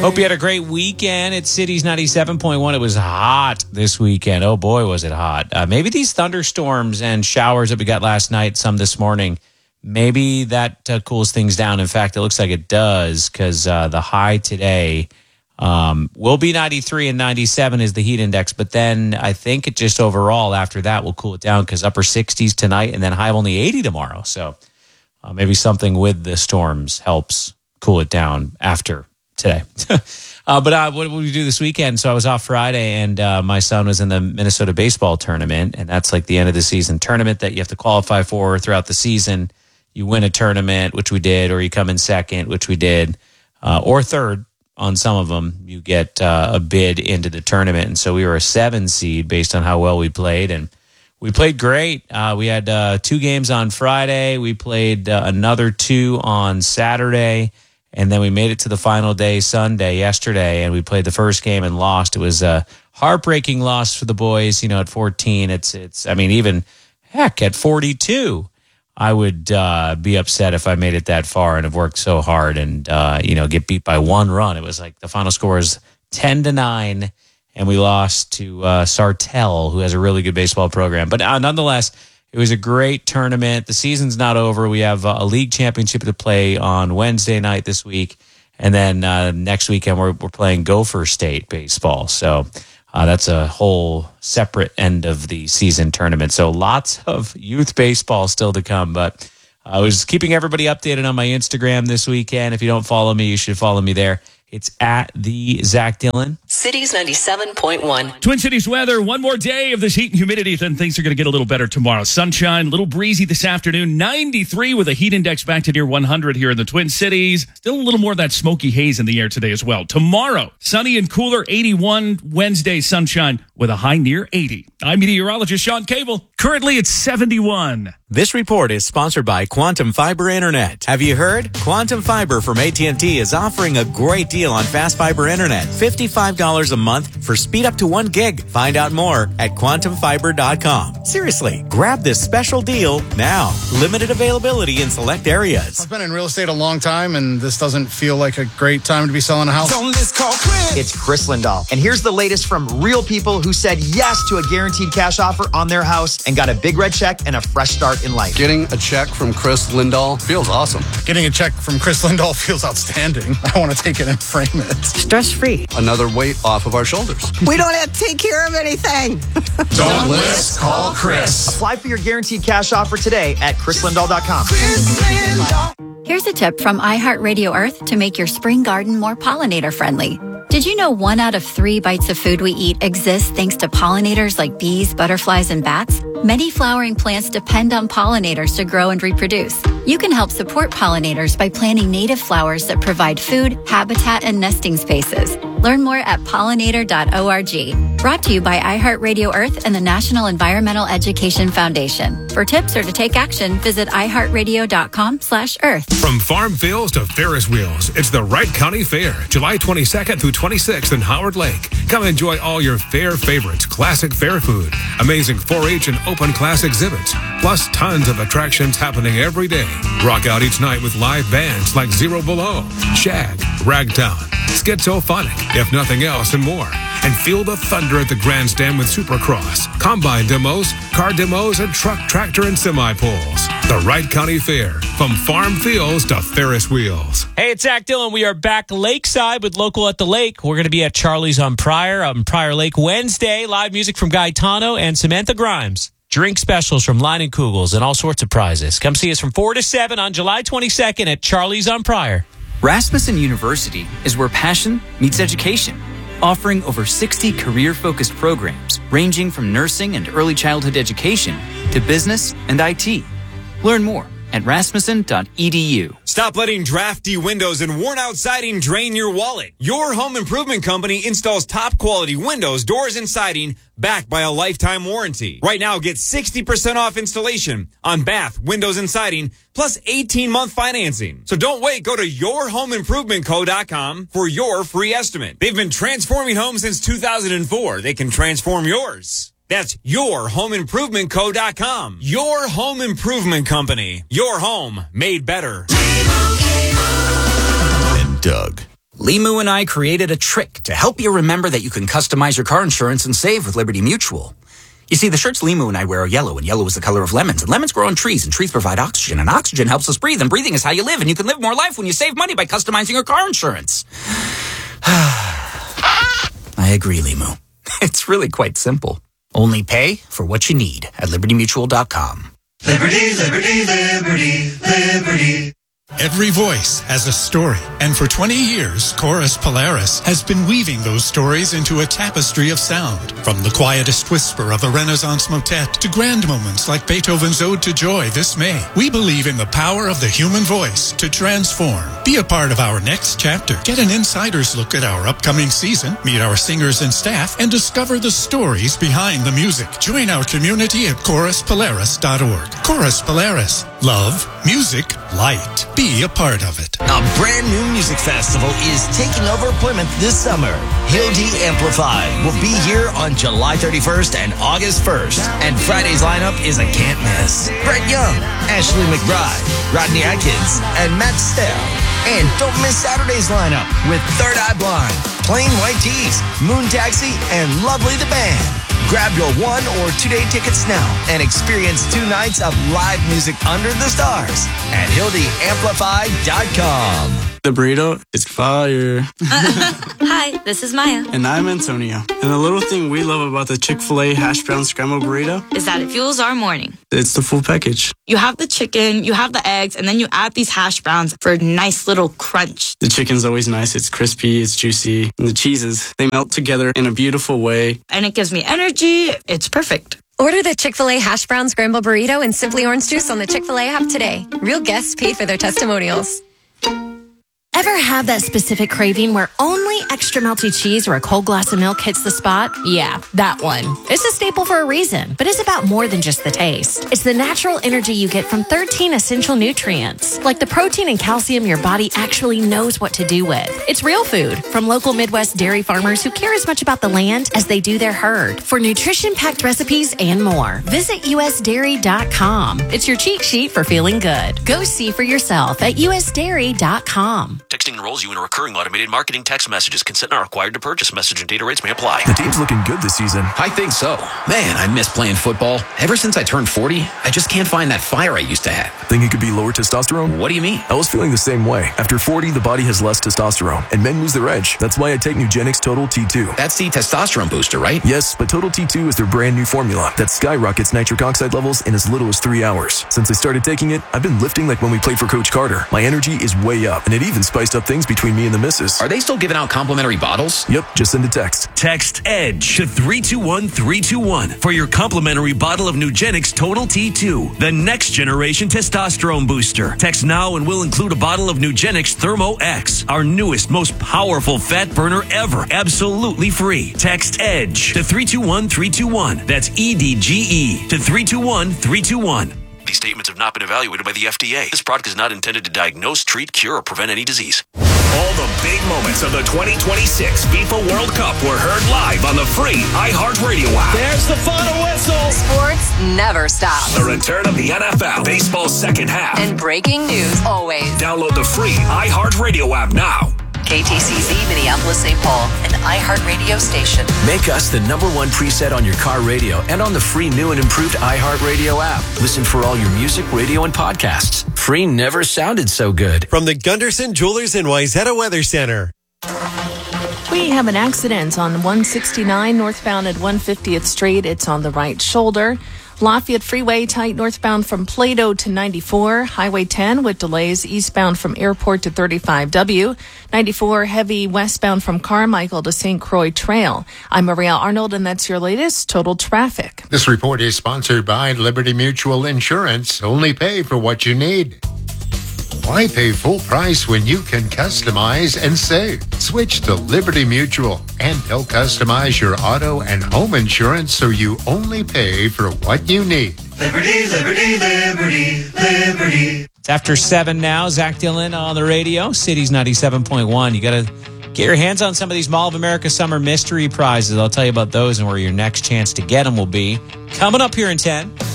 Hope you had a great weekend at Cities 97.1. It was hot this weekend. Oh, boy, was it hot. Maybe these thunderstorms and showers that we got last night, some this morning, maybe that cools things down. In fact, it looks like it does because the high today will be 93 and 97 is the heat index. But then I think it just overall after that will cool it down because upper 60s tonight and then high of only 80 tomorrow. So maybe something with the storms helps cool it down after today. But what did we do this weekend? So I was off Friday and my son was in the Minnesota baseball tournament. And that's like the end of the season tournament that you have to qualify for throughout the season. You win a tournament, which we did, or you come in second, which we did, or third on some of them. You get a bid into the tournament. And so we were a 7 seed based on how well we played. And we played great. We had 2 games on Friday. We played another 2 on Saturday. And then we made it to the final day, Sunday, yesterday, and we played the first game and lost. It was a heartbreaking loss for the boys, at 14. Even at 42, I would be upset if I made it that far and have worked so hard and, get beat by 1 run. It was like the final score is 10-9, and we lost to Sartell, who has a really good baseball program. But nonetheless, it was a great tournament. The season's not over. We have a league championship to play on Wednesday night this week. And then next weekend, we're playing Gopher State baseball. So that's a whole separate end of the season tournament. So lots of youth baseball still to come. But I was keeping everybody updated on my Instagram this weekend. If you don't follow me, you should follow me there. It's at the Zach Dillon. Cities 97.1. Twin Cities weather. One more day of this heat and humidity, then things are going to get a little better tomorrow. Sunshine, a little breezy this afternoon. 93 with a heat index back to near 100 here in the Twin Cities. Still a little more of that smoky haze in the air today as well. Tomorrow, sunny and cooler, 81. Wednesday, sunshine with a high near 80. I'm meteorologist Sean Cable. Currently, it's 71. This report is sponsored by Quantum Fiber Internet. Have you heard? Quantum Fiber from AT&T is offering a great deal on fast fiber internet. $55 a month for speed up to 1 gig. Find out more at quantumfiber.com. Seriously, grab this special deal now. Limited availability in select areas. I've been in real estate a long time, and this doesn't feel like a great time to be selling a house. It's Chris Lindahl. And here's the latest from real people who said yes to a guaranteed cash offer on their house and got a big red check and a fresh start in life. Getting a check from Chris Lindahl feels awesome. Getting a check from Chris Lindahl feels outstanding. I want to take it and frame it. Stress-free. Another weight off of our shoulders. We don't have to take care of anything. Don't list, call Chris. Apply for your guaranteed cash offer today at chrislindahl.com. Here's a tip from iHeartRadio Earth to make your spring garden more pollinator-friendly. Did you know 1 out of 3 bites of food we eat exists thanks to pollinators like bees, butterflies, and bats? Many flowering plants depend on pollinators to grow and reproduce. You can help support pollinators by planting native flowers that provide food, habitat, and nesting spaces. Learn more at pollinator.org. Brought to you by iHeartRadio Earth and the National Environmental Education Foundation. For tips or to take action, visit iHeartRadio.com/earth. From farm fields to Ferris wheels, it's the Wright County Fair, July 22nd through 26th in Howard Lake. Come enjoy all your fair favorites, classic fair food, amazing 4-H and open class exhibits, plus tons of attractions happening every day. Rock out each night with live bands like Zero Below, Shag, Ragtown, Schizophonic, if nothing else, and more. And feel the thunder at the grandstand with Supercross, combine demos, car demos, and truck, tractor, and semi-poles. The Wright County Fair, from farm fields to Ferris wheels. Hey, it's Zach Dillon. We are back lakeside with Local at the Lake. We're going to be at Charlie's on Pryor Lake Wednesday. Live music from Gaetano and Samantha Grimes. Drink specials from Line and Kugels and all sorts of prizes. Come see us from 4 to 7 on July 22nd at Charlie's on Pryor. Rasmussen University is where passion meets education, offering over 60 career-focused programs ranging from nursing and early childhood education to business and IT. Learn more at rasmussen.edu. Stop letting drafty windows and worn-out siding drain your wallet. Your home improvement company installs top-quality windows, doors, and siding backed by a lifetime warranty. Right now, get 60% off installation on bath, windows, and siding, plus 18-month financing. So don't wait. Go to yourhomeimprovementco.com for your free estimate. They've been transforming homes since 2004. They can transform yours. That's yourhomeimprovementco.com. Your Home Improvement Company. Your home made better. And Doug. Limu and I created a trick to help you remember that you can customize your car insurance and save with Liberty Mutual. You see, the shirts Limu and I wear are yellow, and yellow is the color of lemons. And lemons grow on trees, and trees provide oxygen, and oxygen helps us breathe, and breathing is how you live, and you can live more life when you save money by customizing your car insurance. I agree, Limu. It's really quite simple. Only pay for what you need at libertymutual.com. Liberty, liberty, liberty, liberty. Every voice has a story, and for 20 years, Chorus Polaris has been weaving those stories into a tapestry of sound. From the quietest whisper of a Renaissance motet to grand moments like Beethoven's Ode to Joy this May, we believe in the power of the human voice to transform. Be a part of our next chapter. Get an insider's look at our upcoming season, meet our singers and staff, and discover the stories behind the music. Join our community at choruspolaris.org. Chorus Polaris. Love, music, light. Be a part of it. A brand new music festival is taking over Plymouth this summer. Hildy Amplified will be here on July 31st and August 1st. And Friday's lineup is a can't miss. Brett Young, Ashley McBride, Rodney Atkins, and Matt Stell. And don't miss Saturday's lineup with Third Eye Blind, Plain White Tees, Moon Taxi, and Lovely the Band. Grab your 1 or 2 day tickets now and experience 2 nights of live music under the stars at HildyAmplified.com. The burrito is fire. Hi, this is Maya. And I'm Antonio. And the little thing we love about the Chick-fil-A hash brown scrambled burrito is that it fuels our morning. It's the full package. You have the chicken, you have the eggs, and then you add these hash browns for a nice little crunch. The chicken's always nice. It's crispy, it's juicy. And the cheeses, they melt together in a beautiful way. And it gives me energy. It's perfect. Order the Chick-fil-A hash brown scrambled burrito and Simply Orange Juice on the Chick-fil-A app today. Real guests pay for their testimonials. Ever have that specific craving where only extra melty cheese or a cold glass of milk hits the spot? Yeah, that one. It's a staple for a reason, but it's about more than just the taste. It's the natural energy you get from 13 essential nutrients, like the protein and calcium your body actually knows what to do with. It's real food from local Midwest dairy farmers who care as much about the land as they do their herd. For nutrition-packed recipes and more, visit usdairy.com. It's your cheat sheet for feeling good. Go see for yourself at usdairy.com. Texting enrolls you in a recurring automated marketing text messages. Consent not required to purchase. Message and data rates may apply. The team's looking good this season. I think so. Man, I miss playing football. Ever since I turned 40, I just can't find that fire I used to have. Think it could be lower testosterone? What do you mean? I was feeling the same way. After 40, the body has less testosterone, and men lose their edge. That's why I take Nugenix Total T2. That's the testosterone booster, right? Yes, but Total T2 is their brand new formula that skyrockets nitric oxide levels in as little as 3 hours. Since I started taking it, I've been lifting like when we played for Coach Carter. My energy is way up, and it even spiced up things between me and the missus. Are they still giving out complimentary bottles? Yep, just send a text. Text EDGE to 321-321 for your complimentary bottle of Nugenix Total T2, the next generation testosterone booster. Text now and we'll include a bottle of Nugenix Thermo X, our newest, most powerful fat burner ever, absolutely free. Text EDGE to 321-321. That's EDGE to 321-321. These statements have not been evaluated by the FDA. This product is not intended to diagnose, treat, cure, or prevent any disease. All the big moments of the 2026 FIFA World Cup were heard live on the free iHeartRadio app. There's the final whistle. Sports never stop. The return of the NFL, baseball's second half. And breaking news always. Download the free iHeartRadio app now. KTCZ Minneapolis, St. Paul, an iHeartRadio station. Make us the #1 preset on your car radio and on the free new and improved iHeartRadio app. Listen for all your music, radio, and podcasts. Free never sounded so good. From the Gunderson Jewelers in Wayzata Weather Center. We have an accident on 169 northbound at 150th Street. It's on the right shoulder. Lafayette Freeway tight northbound from Plato to 94. Highway 10 with delays eastbound from Airport to 35W. 94 heavy westbound from Carmichael to St. Croix Trail. I'm Maria Arnold, and that's your latest total traffic. This report is sponsored by Liberty Mutual Insurance. Only pay for what you need. Why pay full price when you can customize and save? Switch to Liberty Mutual and they'll customize your auto and home insurance so you only pay for what you need. Liberty, liberty, liberty, liberty. It's after 7 now. Zach Dillon on the radio. Cities 97.1. You got to get your hands on some of these Mall of America Summer Mystery Prizes. I'll tell you about those and where your next chance to get them will be. Coming up here in 10.